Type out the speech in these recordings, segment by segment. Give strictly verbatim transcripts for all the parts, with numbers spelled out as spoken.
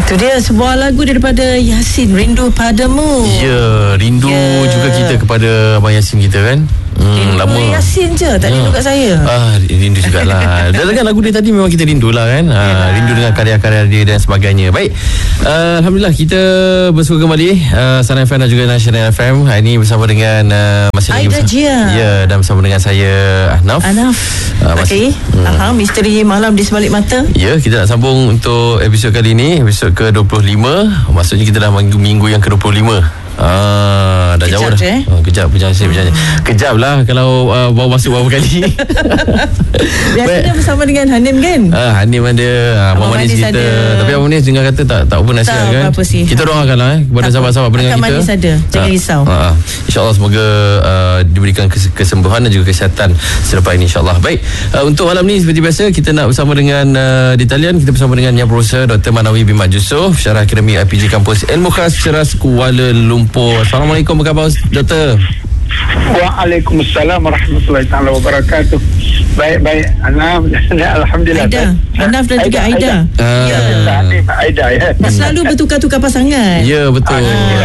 Itu dia sebuah lagu daripada Yasin, Rindu Padamu. Ya, rindu ya. juga kita kepada Abang Yasin kita kan. Hmm, rindu lama Yasin je, tak rindu kat saya. Ah, rindu jugalah. Dan kan lagu dia tadi memang kita rindu lah kan. Ah, rindu dengan karya-karya dia dan sebagainya. Baik, uh, Alhamdulillah kita bersua kembali uh, Sana F M dan juga National F M. Hari ini bersama dengan uh, masih lagi Aida Jia. Ya, dan bersama dengan saya Ahnaf. Ahnaf. Uh, Okey. Hmm. Aha, misteri malam di sebalik mata. Ya, kita nak sambung untuk episod kali ini, episod ke dua puluh lima. Maksudnya kita dah minggu, minggu yang ke dua puluh lima. Ah, dah kejap jauh dah. Eh? Oh, kejap berjalan saya berjalan. Hmm. Kejap lah kalau uh, baru masuk beberapa kali. Biasanya bersama dengan Hanim kan? Ah, Hanim ada, ah, Abang Manis kita. Ada. Tapi Abang Manis dengar kata tak tak apa nasihat kan. Apa sih. Kita doakanlah eh kepada sahabat-sahabat pendengar kita. Manis ada. Jangan risau. Ah, ah. InsyaAllah semoga uh, diberikan kes- kesembuhan dan juga kesihatan selepas ini insyaAllah. Baik, uh, untuk malam ni seperti biasa kita nak bersama dengan uh, di talian kita bersama dengan Yang Profesor Doktor Manawi bin Mat Yusof, Syarah Akademi I P J Kampus Ilmu Khas Ceras Kuala Lumpur. Assalamualaikum, apa khabar Doktor? Waalaikumsalam warahmatullahi taala wabarakatuh. Baik baik Ahnaf, alhamdulillah. Aida, Ahnaf dan juga Aida. Ya, Aida ya. Selalu bertukar-tukar pasangan. Ya, betul.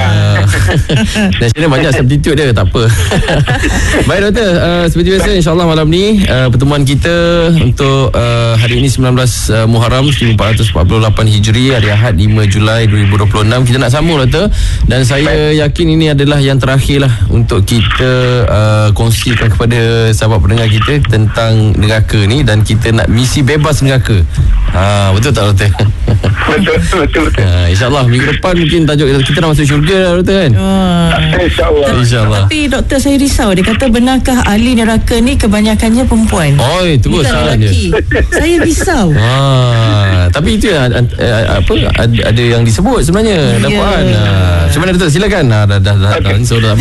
Dan sini banyak substitute dia, tak apa. Baik Doktor, uh, seperti biasa insyaAllah malam ni uh, pertemuan kita untuk uh, hari ini sembilan belas uh, Muharram seribu empat ratus empat puluh lapan Hijri, hari Ahad lima Julai dua ribu dua puluh enam. Kita nak sambung Doktor, dan saya yakin ini adalah yang terakhir lah untuk kita uh, kongsikan kepada sahabat pendengar kita tentang neraka ni, dan kita nak misi bebas neraka. Ha, betul tak Doktor? Betul, betul, betul. Ha, InsyaAllah minggu depan mungkin tajuk kita dah masuk syurga lah Doktor kan? Oh. InsyaAllah. InsyaAllah. Tapi Doktor, saya risau. Dia kata benarkah ahli neraka ni kebanyakannya perempuan? Oh, terus salah dia. Saya risau. Ha, tapi itu ya, apa ada, ada yang disebut sebenarnya dakwaan. Ha, macam mana Doktor? Silakan. Ha, dah dah dah. Okay. So dah.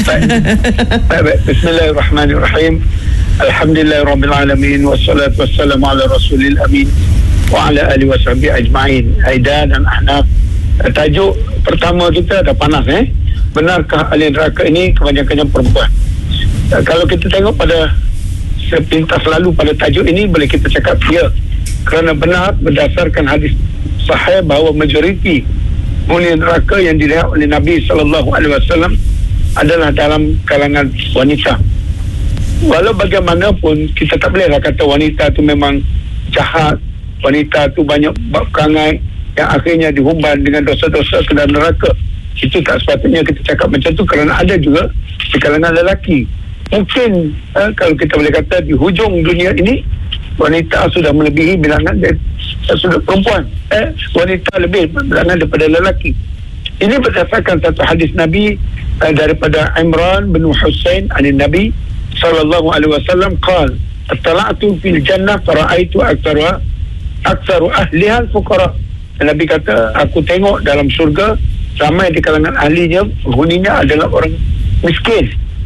Baik, bismillahirrahmanirrahim. Alhamdulillahirabbil alamin wassalatu wassalamu ala rasulil amin wa ala alihi washabihi ajma'in. Aida dan Ahnaf, tajuk pertama kita dah panas eh. Benarkah ahli neraka ini kebanyakannya perempuan? Kalau kita tengok pada sepintas lalu pada tajuk ini, boleh kita cakap ya, kerana benar berdasarkan hadis sahih bahawa majoriti penghuni neraka yang dilihat oleh Nabi sallallahu alaihi wasallam adalah dalam kalangan wanita. Walau bagaimanapun kita tak bolehlah kata wanita tu memang jahat, wanita tu banyak bab perangai yang akhirnya dihumban dengan dosa-dosa ke dalam neraka. Itu tak sepatutnya kita cakap macam tu, kerana ada juga di kalangan lelaki. Mungkin eh, kalau kita boleh kata di hujung dunia ini wanita sudah melebihi bilangan dari eh, sudah perempuan eh, wanita lebih bilangan daripada lelaki. Ini berdasarkan satu hadis Nabi eh, daripada Imran bin Husain anin Nabi sallallahu alaihi wasallam qala attala'tu fil jannah fara'aitu aktsara aktsaru ahliha al-fuqara. Nabi kata, aku tengok dalam syurga ramai di kalangan ahlinya, penghuninya adalah orang miskin.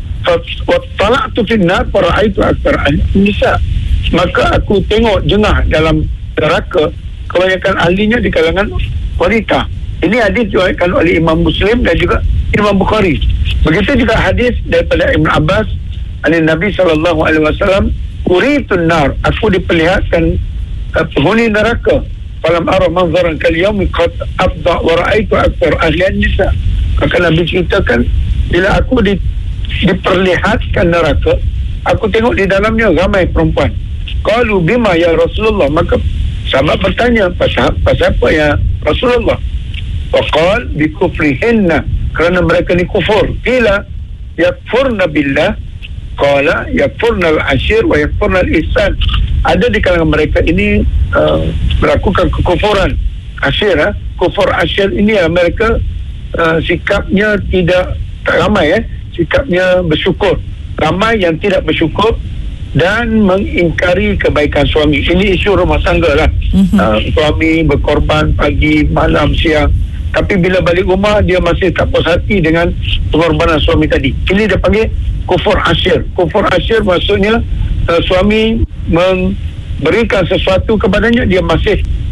Wa tala'tu fil nar fara'aitu aktsara an-nisa. Maka aku tengok jengah dalam neraka, kebanyakan ahlinya di kalangan wanita. Ini hadis diriwayatkan oleh Imam Muslim dan juga Imam Bukhari. Begitu juga hadis daripada Ibn Abbas dari Nabi sallallahu alaihi wasallam, uritun nar, aku diperlihatkan uh, penghuni neraka, falam ara manzaran kal yaumi qad afda wa ra'aitu akthar ahli an-nisa. Maka Nabi ceritakan, bila aku di, diperlihatkan neraka, aku tengok di dalamnya ramai perempuan. Qalu bima ya Rasulullah, maka sahabat bertanya, pasal, pasal apa ya Rasulullah? Waqal bi kufrihinna, kerana mereka ni kufur. Qila yakfurna billah, qala yakfurna al-ashir wa yakfurna al-ihsan. Ada di kalangan mereka ini uh, melakukan kekufuran ashir. Ha? Kufur ashir ini ya, mereka uh, sikapnya tidak, tak ramai eh, sikapnya bersyukur. Ramai yang tidak bersyukur dan mengingkari kebaikan suami. Ini isu rumah tangga lah. Mm-hmm. Uh, suami berkorban pagi, malam, siang, tapi bila balik rumah dia masih tak puas hati dengan pengorbanan suami tadi. Ini dia panggil kufur asyir. Kufur asyir maksudnya uh, suami memberikan sesuatu kepadanya, dia masih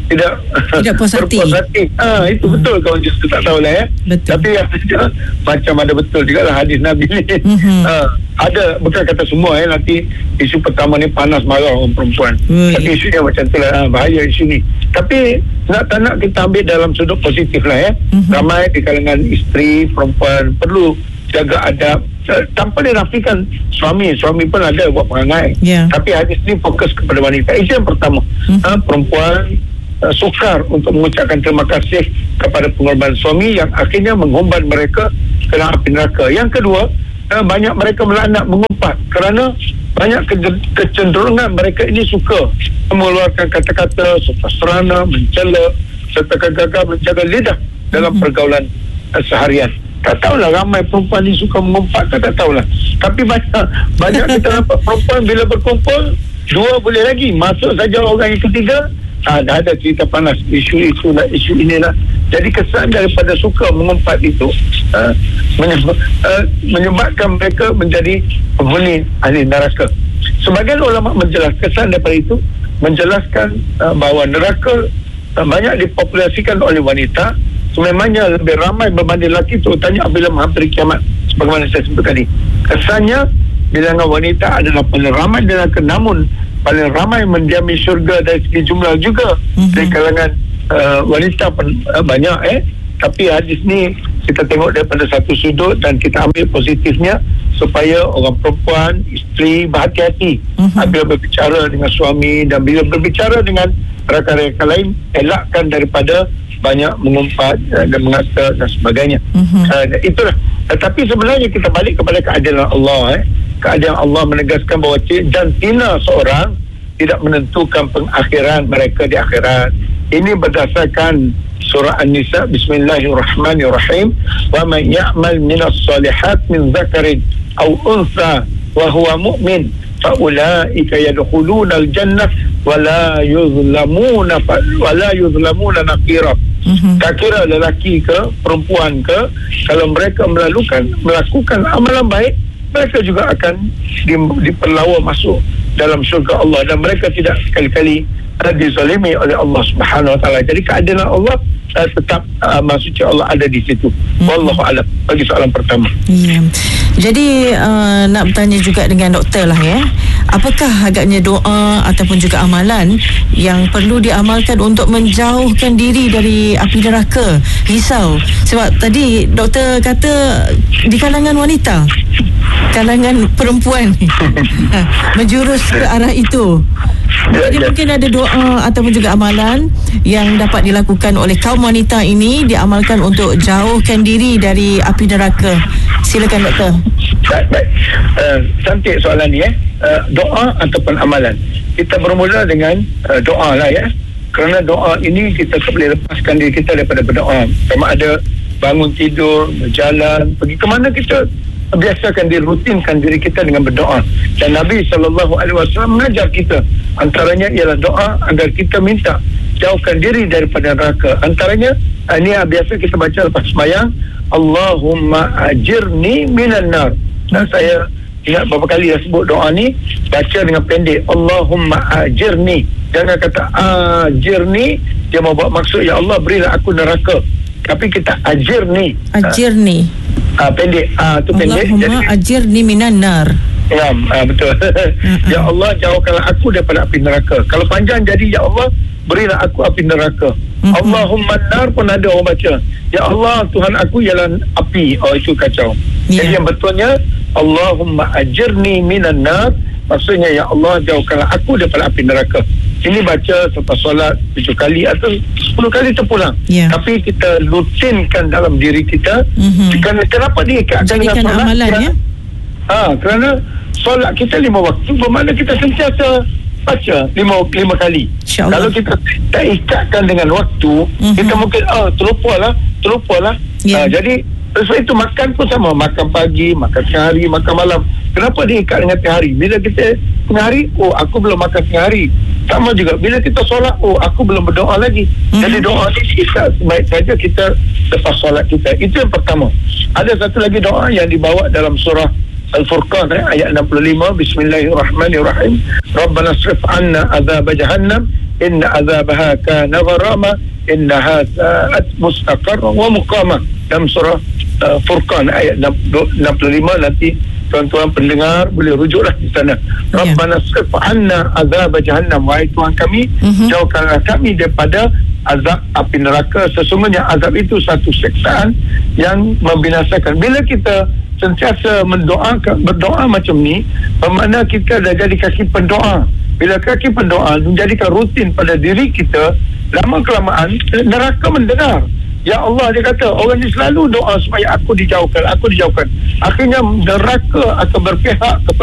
tidak tidak puas hati. berpuas hati. Ha, itu hmm. betul kawan kita tak tahulah ya. Betul. Tapi ada, macam ada betul juga lah hadis Nabi ni. Hmm. Ha, ada, bukan kata semua ya, nanti isu pertama ni panas marah orang perempuan. Hmm. Tapi isunya macam tu lah, ha, bahaya isu ni. Tapi nak tak nak kita ambil dalam sudut positif lah ya. Hmm. Ramai di kalangan isteri, perempuan perlu jaga adab, tanpa dinafikan suami. Suami pun ada buat perangai. Yeah. Tapi hadis ni fokus kepada wanita. Itu yang pertama. Hmm. Ha, perempuan uh, sukar untuk mengucapkan terima kasih kepada pengorbanan suami yang akhirnya mengumban mereka ke dalam api neraka. Yang kedua, uh, banyak mereka melaknat, mengumpat kerana banyak ke- kecenderungan mereka ini suka mengeluarkan kata-kata serta serana, mencela serta gagal menjaga lidah dalam hmm. pergaulan uh, seharian. Tak tahulah ramai perempuan ni suka mengumpat ke, tak tahulah. Tapi banyak banyak kita nampak perempuan bila berkumpul, dua boleh lagi, masuk saja orang yang ketiga, ah, dah ada cerita panas, isu itu lah, isu inilah. Jadi kesan daripada suka mengumpat itu ah, menyebab, ah, menyebabkan mereka menjadi penghuni ahli neraka. Sebagian ulama menjelaskan kesan daripada itu, menjelaskan ah, bahawa neraka ah, banyak dipopulasikan oleh wanita. Sememangnya lebih ramai berbanding lelaki, terutamanya apabila menghampiri kiamat, sebagaimana saya sebut tadi. Kesannya bilangan wanita adalah paling ramai di neraka, namun paling ramai mendiami syurga dari segi jumlah juga. Mm-hmm. Dari kalangan uh, wanita pun uh, banyak eh. Tapi hadis ni kita tengok daripada satu sudut dan kita ambil positifnya supaya orang perempuan, isteri berhati-hati mm-hmm. apabila berbicara dengan suami, dan bila berbicara dengan rakan-rakan lain, elakkan daripada banyak mengumpat uh, dan mengata dan sebagainya. Mm-hmm. Uh, itulah. Tetapi uh, sebenarnya kita balik kepada keadilan Allah. Eh. Keadilan Allah menegaskan bahawa jantina seorang tidak menentukan pengakhiran mereka di akhirat. Ini berdasarkan surah An-Nisa, Bismillahirrahmanirrahim. Wa man ya'mal minas salihat min dzakarin aw untha wa huwa mu'min fa ulaika yadkhuluna al-jannah wa la yuzlamuna wa la yuzlamuna naqira. Mm-hmm. Tak kira lelaki ke perempuan ke, kalau mereka melakukan melakukan amalan baik, mereka juga akan di, diperlawa masuk dalam syurga Allah, dan mereka tidak sekali-kali uh, dizalimi oleh Allah Subhanahu Wa Taala. Jadi keadilan Allah uh, tetap uh, maksudnya Allah ada di situ. Mm-hmm. Wallahu a'lam. Bagi soalan pertama. Ya. Yeah. Jadi uh, nak bertanya juga dengan doktor lah ya. Apakah agaknya doa ataupun juga amalan yang perlu diamalkan untuk menjauhkan diri dari api neraka? Risau. Sebab tadi doktor kata di kalangan wanita, kalangan perempuan menjurus ke arah itu. Jadi mungkin ada doa ataupun juga amalan yang dapat dilakukan oleh kaum wanita ini, diamalkan untuk jauhkan diri dari api neraka. Silakan doktor. Baik, baik. Uh, cantik soalan ni eh. Uh, doa ataupun amalan. Kita bermula dengan uh, doa lah ya. Kerana doa ini kita tak boleh lepaskan diri kita daripada berdoa. Sama ada bangun tidur, berjalan, pergi ke mana, kita biasakan diri, rutinkan diri kita dengan berdoa. Dan Nabi sallallahu alaihi wasallam mengajar kita, antaranya ialah doa agar kita minta jauhkan diri daripada neraka. Antaranya ini biasa kita baca lepas sembahyang, Allahumma ajirni minan nar. Dan saya ingat berapa kali dah sebut doa ni, baca dengan pendek, Allahumma ajirni. Jangan kata ajirni, dia mau buat maksud ya Allah berilah aku neraka. Tapi kita ajirni. Ajirni. Ah, pendek. Ah, tu pendek. Allahumma ajirni minan nar. Ya, ah, betul. Uh-huh. Ya Allah, jauhkanlah aku daripada api neraka. Kalau panjang jadi ya Allah, berilah aku api neraka. Uh-huh. Allahumma nar pun ada orang baca. Ya Allah, Tuhan aku ialah api. Oh, itu kacau. Yeah. Jadi yang betulnya, Allahumma ajirni minan nar, maksudnya ya Allah, jauhkanlah aku daripada api neraka. Ini baca selepas solat tujuh kali atau sepuluh kali terpulang. Yeah. Tapi kita rutinkan dalam diri kita. Mm-hmm. Kerana kenapa diikatkan dengan solat? Amalan, kerana, ya? ha, kerana solat kita lima waktu, bermakna kita sentiasa baca lima, lima kali. Kalau kita tak ikatkan dengan waktu, mm-hmm. kita mungkin oh, terlupalah, terlupalah. Yeah. Ha, jadi sebab itu makan pun sama, makan pagi, makan tengah hari, makan malam. Kenapa diikat dengan tengah hari? Bila kita tengah hari, oh aku belum makan tengah hari. Sama juga bila kita solat, oh aku belum berdoa lagi. Mm-hmm. Jadi doa ni kita sebaik saja kita lepas solat kita. Itu yang pertama. Ada satu lagi doa yang dibawa dalam surah Al-Furqan eh, ayat enam puluh lima, Bismillahirrahmanirrahim. Rabbana srif anna azab jahannam inna azabaha kana gharama innaha sa'at mustaqarra wa muqama. Dalam surah uh, Furqan ayat enam puluh lima, nanti tuan-tuan pendengar boleh rujuklah di sana. Yeah. Rabbana srif 'anna azab jahannam, wahai Tuhan kami, uh-huh. jauhkanlah kami daripada azab api neraka. Sesungguhnya azab itu satu siksaan yang membinasakan. Bila kita sentiasa mendoakan, berdoa macam ni, bermakna kita dah jadi kaki pendoa. Bila kaki pendoa menjadikan rutin pada diri kita, lama kelamaan neraka mendengar. Ya Allah, dia kata, orang ni selalu doa supaya aku dijauhkan, aku dijauhkan. Akhirnya neraka akan berpihak kepada